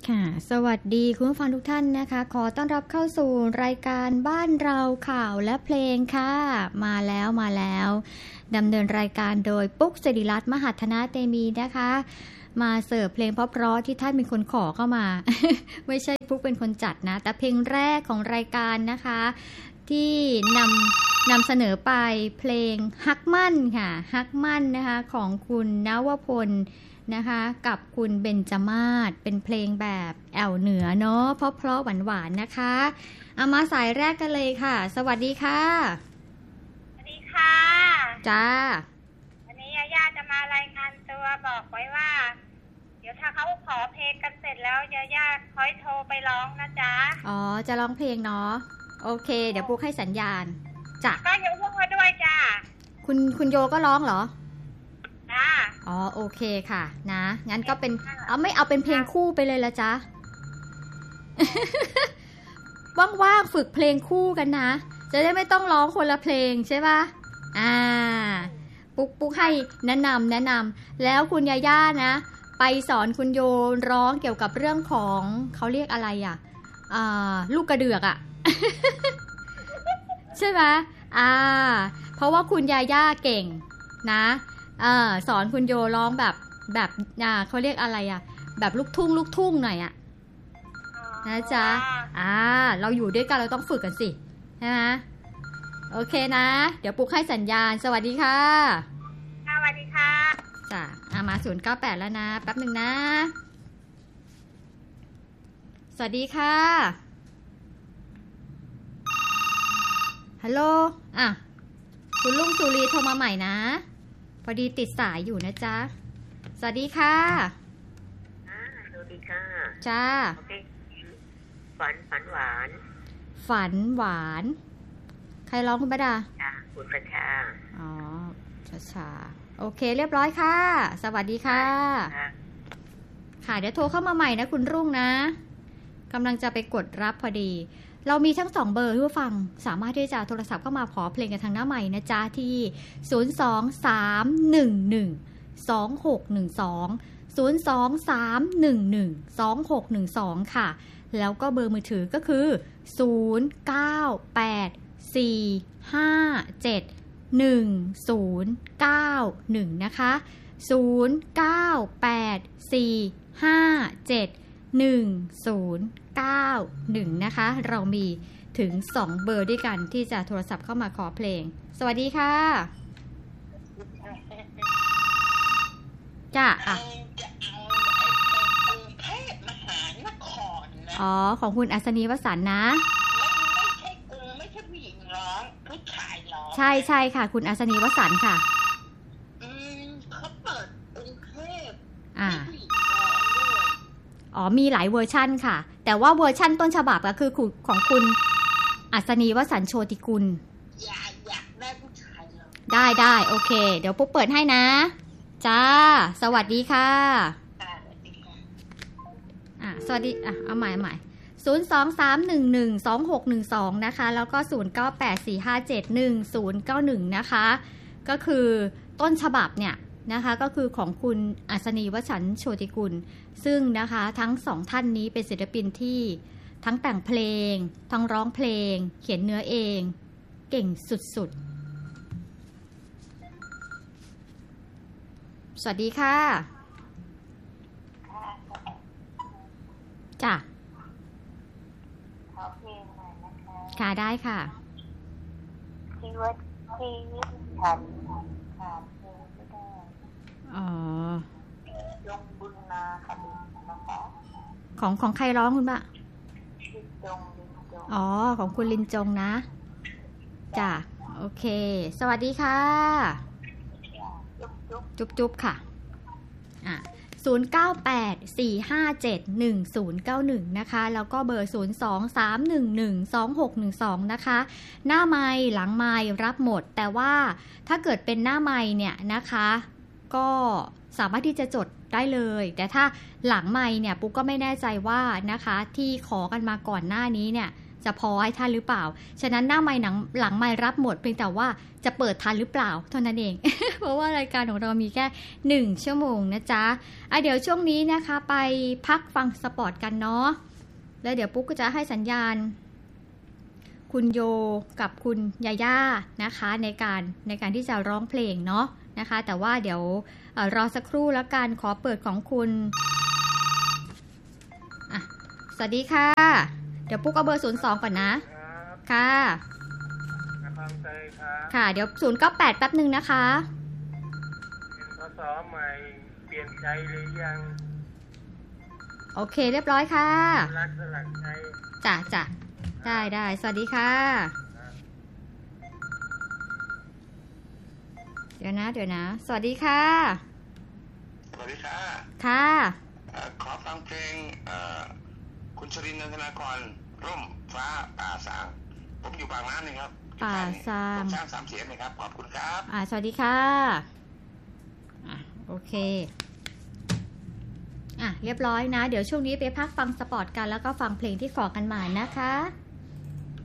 ค่ะสวัสดีคุณผู้ฟังทุกท่านนะคะขอต้อนรับเข้าสู่รายการบ้านเราข่าวและเพลงค่ะมาแล้วดำเนินรายการโดยปุ๊กศิริรัตน์มหัฒนาเตมีนะคะมาเสิร์ฟเพลงเพราะๆที่ท่านเป็นคนขอเข้ามา ไม่ใช่ปุ๊กเป็นคนจัดนะแต่เพลงแรกของรายการนะคะที่นำเสนอไปเพลงฮักมั่นค่ะฮักมั่นนะคะของคุณณวพลนะคะกับคุณเบญจมาศเป็นเพลงแบบแอวเหนือเนาะเพราะหวานๆนะคะเอามาสายแรกกันเลยค่ะสวัสดีค่ะสวัสดีค่ะจ้าวันนี้ย่าจะมารายงานตัวบอกไว้ว่าเดี๋ยวถ้าเขาขอเพลงกันเสร็จแล้วย่าค่อยโทรไปร้องนะจ๊ะอ๋อจะร้องเพลงเนาะโอเคเดี๋ยวปุ๊กให้สัญญาณจ้ะก็โยกมาด้วยจ้ะคุณโยก็ร้องเหรออ๋อโอเคค่ะนะงั้นก็เป็นไม่เอาเป็นเพลงคู่ไปเลยละจ๊ะ ว่างๆฝึกเพลงคู่กันนะจะได้ไม่ต้องร้องคนละเพลงใช่ป่ะปุ๊กให้แนะนำแล้วคุณย่านะไปสอนคุณโยร้องเกี่ยวกับเรื่องของเขาเรียกอะไรลูกกระเดือกใช่ไหมเพราะว่าคุณย่าเก่งนะสอนคุณโยร้องแบบเขาเรียกอะไรแบบลูกทุ่งหน่อยนะจ๊ะเราอยู่ด้วยกันเราต้องฝึกกันสิใช่ไหมโอเคนะเดี๋ยวปุ๊กให้สัญญาณสวัสดีค่ะสวัสดีค่ะจ้ะมา098แล้วนะแป๊บหนึ่งนะสวัสดีค่ะฮัลโหลคุณลุงสุรีโทรมาใหม่นะพอดีติดสายอยู่นะจ๊ะสวัสดีค่ะสวัสดีค่ะจ้าฝันหวานใครร้องคุณป้าดาคุณประชาอ๋อชาโอเคเรียบร้อยค่ะสวัสดีค่ะค่ะเดี๋ยวโทรเข้ามาใหม่นะคุณรุ่งนะกำลังจะไปกดรับพอดีเรามีทั้ง2เบอร์ผู้ฟังสามารถที่จะโทรศัพท์เข้ามาขอเพลงกันทางหน้าใหม่นะจ๊ะที่023112612 ค่ะแล้วก็เบอร์มือถือก็คือ0984571091นะคะ0984571091นะคะเรามีถึง2เบอร์ด้วยกันที่จะโทรศัพท์เข้ามาขอเพลงสวัสดีค่ะจ้าของคุณอัศนีวสันต์นะไม่ใช่ผู้หญิงร้องผู้ชายร้องใช่ค่ะคุณอัศนีวสันต์ค่ะเขาเปิดกรุงเทพมีหลายเวอร์ชั่นค่ะแต่ว่าเวอร์ชั่นต้นฉบับก็คือของคุณอัศนีวสันต์โชติกุลอยากได้ผู้ชายเหรอได้โอเคเดี๋ยวปุ๊บเปิดให้นะจ้าสวัสดีค่ะสวัสดีเอาใหม่023112612นะคะแล้วก็0984571091นะคะก็คือต้นฉบับเนี่ยนะคะก็คือของคุณอัศนีวสันต์โชติกุลซึ่งนะคะทั้ง2ท่านนี้เป็นศิลปินที่ทั้งแต่งเพลงทั้งร้องเพลงเขียนเนื้อเองเก่งสุดๆสวัสดีค่ะจ้ะขอเพลงหน่อยนะคะค่ะได้ค่ะที่ว่าที่ฉันขาดเพลงไม่ได้ลงบุญนาคดินนะคะของใครร้องคุณบ้าลินจงของคุณลินจงนะจ้ะโอเคสวัสดีค่ะจุ๊บค่ะ0984571091นะคะแล้วก็เบอร์023112612นะคะหน้าไมค์หลังไมค์รับหมดแต่ว่าถ้าเกิดเป็นหน้าไมค์เนี่ยนะคะก็สามารถที่จะจดได้เลยแต่ถ้าหลังไมค์เนี่ยปุ๊กก็ไม่แน่ใจว่านะคะที่ขอกันมาก่อนหน้านี้เนี่ยจะพอให้ท่านหรือเปล่าฉะนั้นหน้าไมค์หลังไมค์รับหมดเพียงแต่ว่าจะเปิดทันหรือเปล่าเท่านั้นเอง เพราะว่ารายการของเรามีแค่1ชั่วโมงนะจ๊ะเดี๋ยวช่วงนี้นะคะไปพักฟังสปอร์ตกันเนาะแล้วเดี๋ยวปุ๊กก็จะให้สัญญาณคุณโยกับคุณยาย่านะคะในการที่จะร้องเพลงเนาะนะคะแต่ว่าเดี๋ยวรอสักครู่แล้วกันขอเปิดของคุณสวัสดีค่ะเดี๋ยวปุ๊กเอาเบอร์02ก่อนนะค่ะค่ะเดี๋ยว098แป๊บนึงนะคะพศใหม่เปลี่ยนใจหรือยังโอเคเรียบร้อยค่ะรักสลักใจจ้ะได้สวัสดีค่ะเดี๋ยวนะสวัสดีค่ะสวัสดีค่ะค่ะขอฟังเพลงคุณชรินทร์ นันทนาครร่มฟ้าป่าสางผมอยู่บางน้ำนี่ครับป่าสางผมสร้าง3 เสียงนะครับขอบคุณครับสวัสดีค่ะโอเคเรียบร้อยนะเดี๋ยวช่วงนี้ไปพักฟังสปอร์ตกันแล้วก็ฟังเพลงที่ขอกันมานะคะ